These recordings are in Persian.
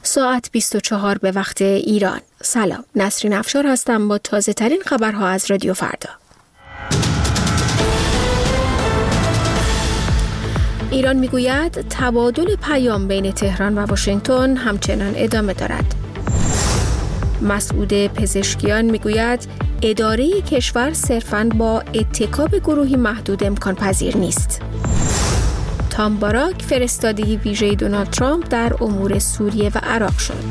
ساعت 24 به وقت ایران. سلام، نسرین افشار هستم با تازه ترین خبرها از رادیو فردا. ایران میگوید تبادل پیام بین تهران و واشنگتن همچنان ادامه دارد. مسعود پزشکیان میگوید اداره کشور صرفاً با اتکا به گروهی محدود امکان پذیر نیست. تام باراک فرستاده ویژه دونالد ترامپ در امور سوریه و عراق شد.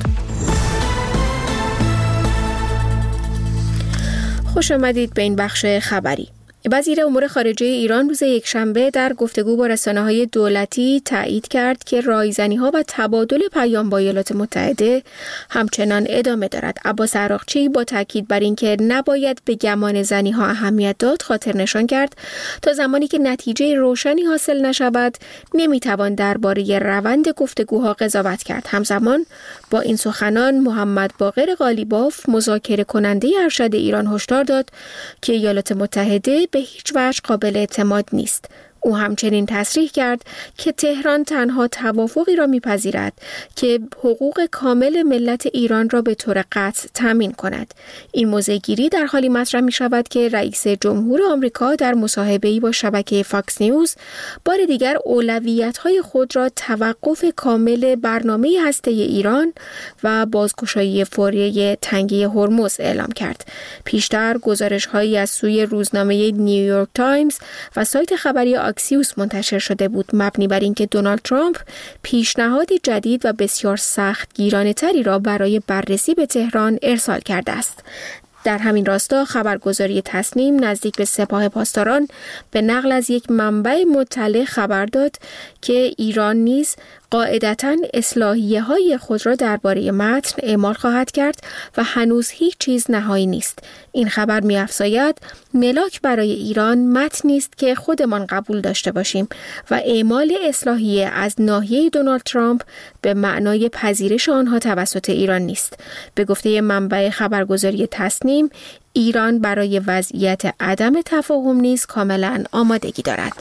خوش آمدید به این بخش خبری. وزیر امور خارجه ایران روز یکشنبه در گفتگو با رسانه‌های دولتی تایید کرد که رایزنی‌ها و تبادل پیام با ایالات متحده همچنان ادامه دارد. عباس عراقچی با تاکید بر اینکه نباید به گمان زنی‌ها اهمیت داد خاطر نشان کرد تا زمانی که نتیجه روشنی حاصل نشود نمی‌توان درباره روند گفتگوها قضاوت کرد. همزمان با این سخنان محمد باقر قالیباف مذاکره کننده ارشد ایران هشدار داد که ایالات متحده به هیچ وجه قابل اعتماد نیست. او همچنین تصریح کرد که تهران تنها توافقی را می‌پذیرد که حقوق کامل ملت ایران را به طور قطع تامین کند. این موضع‌گیری در حالی مطرح می‌شود که رئیس جمهور آمریکا در مصاحبه‌ای با شبکه فاکس نیوز بار دیگر اولویت‌های خود را توقف کامل برنامه هسته‌ای ایران و بازگشایی فوری تنگه هرمز اعلام کرد. پیشتر گزارش‌هایی از سوی روزنامه نیویورک تایمز و سایت خبری اکسیوس منتشر شده بود مبنی بر اینکه دونالد ترامپ پیشنهاد جدید و بسیار سخت گیرانه‌تری را برای بررسی به تهران ارسال کرده است. در همین راستا خبرگزاری تصنیم نزدیک به سپاه پاسداران به نقل از یک منبع مطلع خبر داد که ایران نیز قاعدتاً اصلاحیه‌های خود را درباره متن اعمال خواهد کرد و هنوز هیچ چیز نهایی نیست. این خبر می‌افزاید ملاک برای ایران متنی است که خودمان قبول داشته باشیم و اعمال اصلاحیه از ناحیه دونالد ترامپ به معنای پذیرش آنها توسط ایران نیست. به گفته منبع خبرگزاری تصنیم ایران برای وضعیت عدم تفاهم نیز کاملاً آمادگی دارد.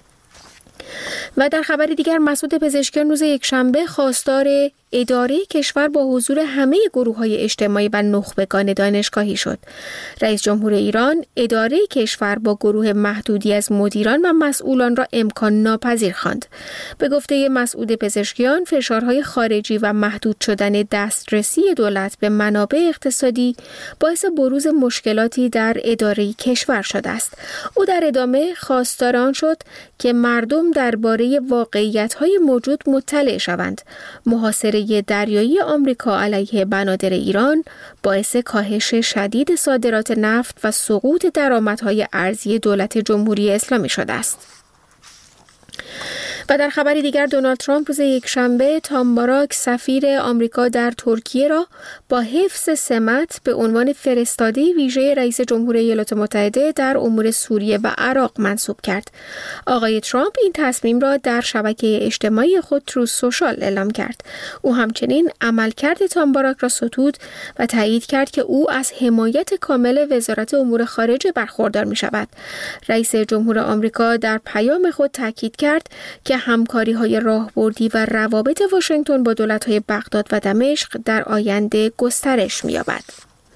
و در خبر دیگر مسعود پزشکیان روز یکشنبه خواستار اداره کشور با حضور همه گروه‌های اجتماعی و نخبگان دانشگاهی شد. رئیس جمهور ایران اداره کشور با گروه محدودی از مدیران و مسئولان را امکان ناپذیر خواند. به گفته مسعود پزشکیان فشارهای خارجی و محدود شدن دسترسی دولت به منابع اقتصادی باعث بروز مشکلاتی در اداره کشور شده است. او در ادامه خواستار آن شد که مردم درباره واقعیت‌های موجود مطلع شوند. محاصره دریایی آمریکا علیه بنادر ایران باعث کاهش شدید صادرات نفت و سقوط درآمدهای ارزی دولت جمهوری اسلامی شده است. و در خبری دیگر دونالد ترامپ روز یکشنبه تام باراک سفیر آمریکا در ترکیه را با حفظ سمت به عنوان فرستاده ویژه رئیس جمهور ایالات متحده در امور سوریه و عراق منصوب کرد. آقای ترامپ این تصمیم را در شبکه اجتماعی خود تروث سوشال اعلام کرد. او همچنین عملکرد تام باراک را ستود و تایید کرد که او از حمایت کامل وزارت امور خارجه برخوردار می شود. رئیس جمهور آمریکا در پیام خود تاکید کرد که همکاری‌های راهبردی و روابط واشنگتن با دولت‌های بغداد و دمشق در آینده گسترش می‌یابد.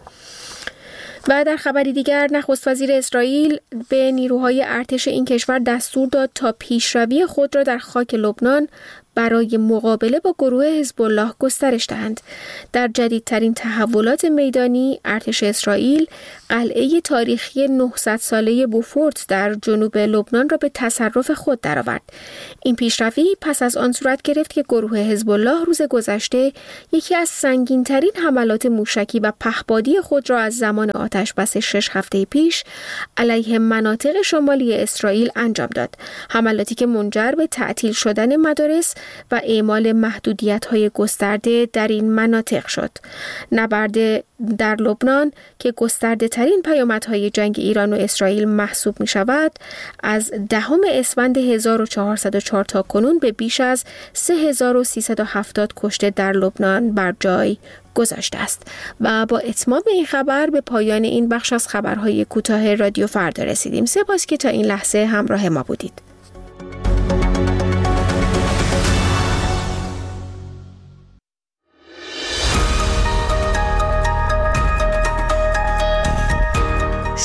و در خبری دیگر نخست وزیر اسرائیل به نیروهای ارتش این کشور دستور داد تا پیشروی خود را در خاک لبنان برای مقابله با گروه حزب الله گسترش دهند. در جدیدترین تحولات میدانی ارتش اسرائیل قلعه تاریخی 900 ساله بوفورت در جنوب لبنان را به تصرف خود درآورد. این پیشروی پس از آن صورت گرفت که گروه حزب الله روز گذشته یکی از سنگین‌ترین حملات موشکی و پهپادی خود را از زمان آتش‌بس 6 هفته پیش علیه مناطق شمالی اسرائیل انجام داد. حملاتی که منجر به تعطیل شدن مدارس و اعمال محدودیت‌های گسترده در این مناطق شد. نبرد در لبنان که گسترده ترین پیامدهای جنگ ایران و اسرائیل محسوب می شود از 10 اسفند 1404 تا کنون به بیش از 3370 کشته در لبنان بر جای گذاشته است. و با اتمام این خبر به پایان این بخش از خبرهای کوتاه رادیو فردا رسیدیم. سپاس که تا این لحظه همراه ما بودید.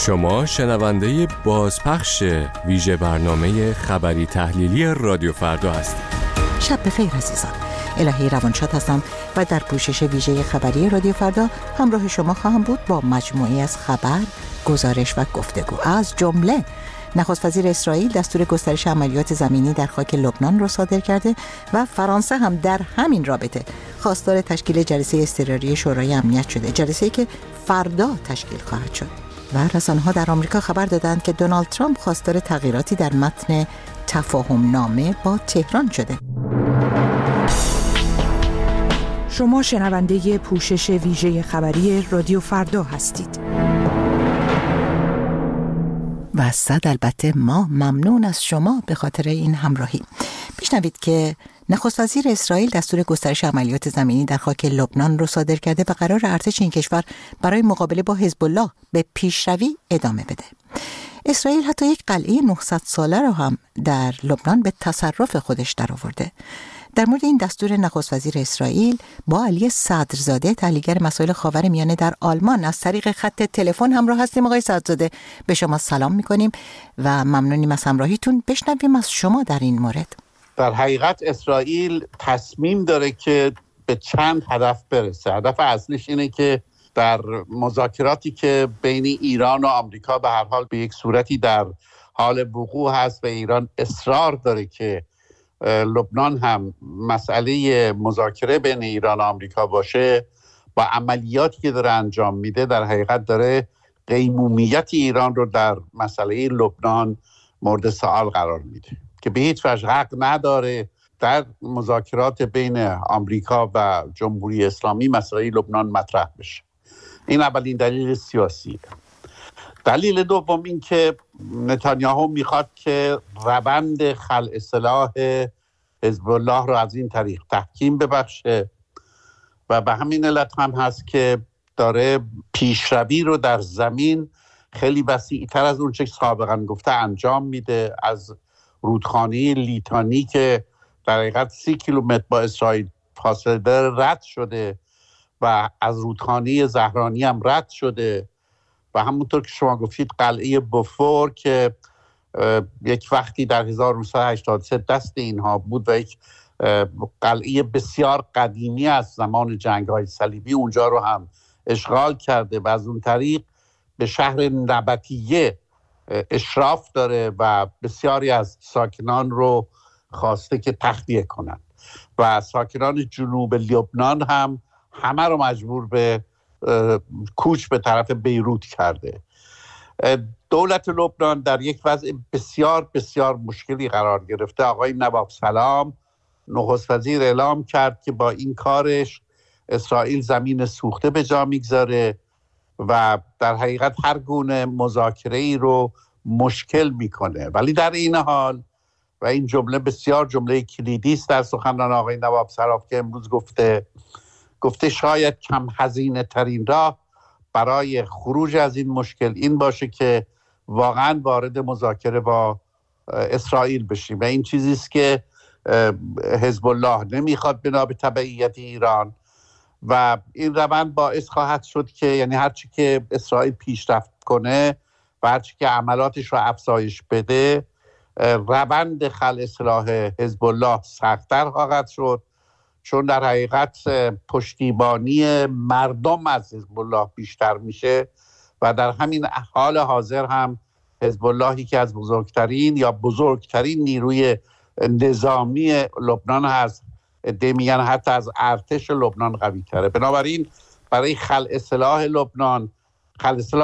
شما شنونده بازپخش ویژه برنامه خبری تحلیلی رادیو فردا هستید. شب بخیر عزیزان. الهی روانشاد هستم و در پوشش ویژه خبری رادیو فردا همراه شما خواهم بود با مجموعی از خبر، گزارش و گفتگو. از جمله نخست وزیر اسرائیل دستور گسترش عملیات زمینی در خاک لبنان را صادر کرده و فرانسه هم در همین رابطه خواستار تشکیل جلسه اضطراری شورای امنیت شده، جلسه‌ای که فردا تشکیل خواهد شد. و رسانه‌ها در آمریکا خبر دادند که دونالد ترامپ خواستار تغییراتی در متن تفاهم نامه با تهران شده. شما شنونده پوشش ویژه خبری رادیو فردا هستید. و صد البته ما ممنون از شما به خاطر این همراهی. بشنوید که نخست وزیر اسرائیل دستور گسترش عملیات زمینی در خاک لبنان رو صادر کرده و قرار ارتش این کشور برای مقابله با حزب الله به پیشروی ادامه بده. اسرائیل حتی یک قلعه 900 ساله رو هم در لبنان به تصرف خودش درآورده. در مورد این دستور نخست وزیر اسرائیل با علی صدرزاده، تحلیلگر مسائل خاورمیانه در آلمان، از طریق خط تلفن همراه هستیم. آقای صدرزاده، به شما سلام می‌کنیم و ممنونیم از همراهیتون. بشنویم از شما در این مورد. در حقیقت اسرائیل تصمیم داره که به چند هدف برسه. هدف اصلیش اینه که در مذاکراتی که بین ایران و آمریکا به هر حال به یک صورتی در حال وقوع هست و ایران اصرار داره که لبنان هم مسئله مذاکره بین ایران و آمریکا باشه، با عملیاتی که داره انجام میده در حقیقت داره قیمومیت ایران رو در مسئله لبنان مورد سوال قرار میده که به هیچ وجه حق نداره در مذاکرات بین آمریکا و جمهوری اسلامی مسئله لبنان مطرح بشه. این اولین دلیل سیاسیه. دلیل دوم این که نتانیاهو میخواد که روند خلع سلاح حزب الله رو از این طریق تحکیم ببخشه و به همین علت هم هست که داره پیشروی رو در زمین خیلی وسیع‌تر از اون چه سابقا گفته انجام میده. از رودخانه لیتانی که در حقیقت 30 کیلومتر با اسرائیل فاصله داره رد شده و از رودخانه زهرانی هم رد شده و همونطور که شما گفتید قلعه بوفور که یک وقتی در 1983 دست اینها بود و یک قلعه بسیار قدیمی از زمان جنگ‌های صلیبی، اونجا رو هم اشغال کرده و از اون طریق به شهر نبطیه اشراف داره و بسیاری از ساکنان رو خواسته که تخلیه کنند و ساکنان جنوب لبنان هم همه رو مجبور به کوچ به طرف بیروت کرده. دولت لبنان در یک وضع بسیار بسیار مشکلی قرار گرفته. آقای نواب سلام نخست وزیر اعلام کرد که با این کارش اسرائیل زمین سوخته به جا میگذاره و در حقیقت هر گونه مذاکره‌ای رو مشکل میکنه. ولی در این حال و این جمله بسیار جمله کلیدی است در سخنرانی آقای نواب سلام که امروز گفته شاید کم هزینه ترین راه برای خروج از این مشکل این باشه که واقعا وارد مذاکره با اسرائیل بشیم و این چیزی است که حزب الله نمیخواد بنا به تبعیت ایران و این روند باعث خواهد شد که یعنی هرچی که اسرائیل پیشرفت کنه و هرچی که عملاتش رو افزایش بده روند خلع سلاح حزب الله سخت‌تر خواهد شد، چون در حقیقت پشتیبانی مردم از حزب الله بیشتر میشه و در همین حال حاضر هم حزب اللهی که از بزرگترین نیروی نظامی لبنان هست، میگن حتی از ارتش لبنان قوی تره. بنابراین برای خلع سلاح لبنان، خلع سلاح